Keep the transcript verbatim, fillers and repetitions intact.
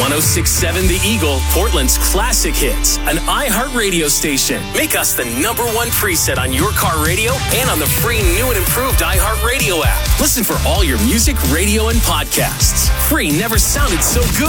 oh six point seven The Eagle, Portland's classic hits, an iHeartRadio station. Make us the number one preset on your car radio and on the free new and improved iHeartRadio app. Listen for all your music, radio, and podcasts. Free never sounded so good.